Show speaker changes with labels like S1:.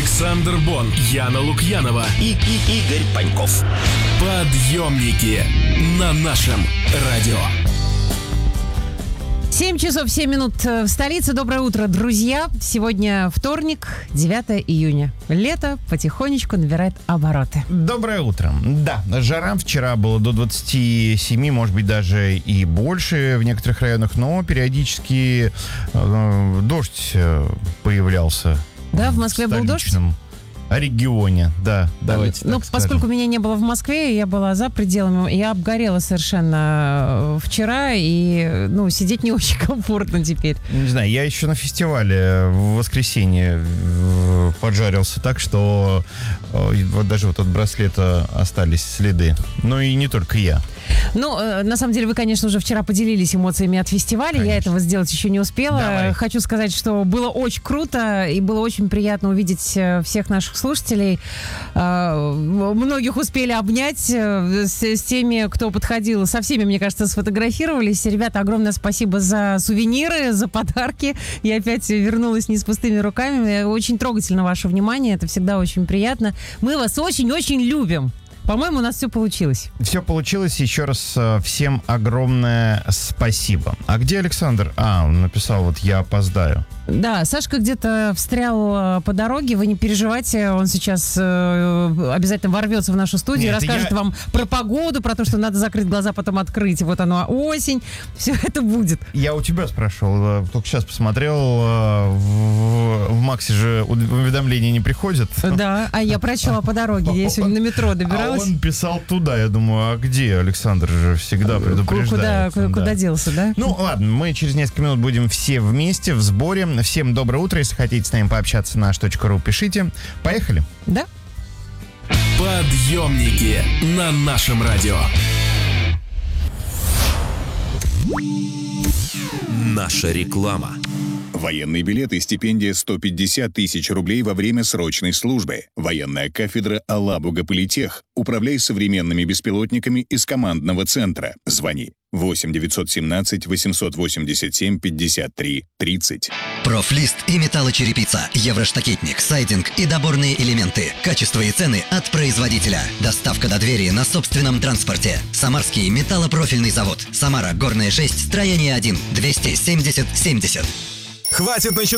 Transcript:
S1: Александр Бон, Яна Лукьянова
S2: и Игорь Паньков.
S1: Подъемники на нашем радио.
S3: 7 часов 7 минут в столице. Доброе утро, друзья. Сегодня вторник, 9 июня. Лето потихонечку набирает обороты.
S4: Доброе утро. Да, жара вчера было до 27, может быть, даже и больше в некоторых районах, но периодически дождь появлялся.
S3: Да, в Москве был дождь?
S4: О регионе, да, давайте
S3: Ну, поскольку меня не было в Москве, я была за пределами, я обгорела совершенно вчера, и, сидеть не очень комфортно теперь.
S4: Не знаю, я еще на фестивале в воскресенье поджарился так, что вот даже вот от браслета остались следы. Ну и не только я.
S3: На самом деле, вы, конечно, уже вчера поделились эмоциями от фестиваля. Конечно. Я этого сделать еще не успела.
S4: Давай.
S3: Хочу сказать, что было очень круто, и было очень приятно увидеть всех наших слушателей. Многих успели обнять с теми, кто подходил. Со всеми, мне кажется, сфотографировались. Ребята, огромное спасибо за сувениры, за подарки. Я опять вернулась не с пустыми руками. Очень трогательно ваше внимание. Это всегда очень приятно. Мы вас очень-очень любим. По-моему, у нас все получилось. Все получилось.
S4: Еще раз всем огромное спасибо. А где Александр? Он написал, вот я опоздаю.
S3: Да, Сашка где-то встрял по дороге. Вы не переживайте, он сейчас обязательно ворвется в нашу студию и расскажет вам про погоду, про то, что надо закрыть глаза, потом открыть. Вот оно, осень. Все это будет.
S4: Я у тебя спрашивал, только сейчас посмотрел. В Максе же уведомления не приходят.
S3: Да, а я прочла по дороге. Я сегодня на метро добиралась.
S4: Он писал туда. Я думаю, а где? Александр же всегда предупреждает.
S3: Куда делся, да?
S4: Ладно, мы через несколько минут будем все вместе в сборе. Всем доброе утро. Если хотите с нами пообщаться, nаш.ru пишите. Поехали.
S3: Да.
S1: Подъемники на нашем радио.
S2: Наша реклама.
S5: Военный билет и стипендия 150 тысяч рублей во время срочной службы. Военная кафедра Алабуга-Политех. Управляй современными беспилотниками из командного центра. Звони 8 917 887 53 30.
S6: Профлист и металлочерепица, евроштакетник, сайдинг и доборные элементы. Качество и цены от производителя. Доставка до двери на собственном транспорте. Самарский металлопрофильный завод. Самара, Горная 6, строение 1, 270 70.
S1: Хватит начинать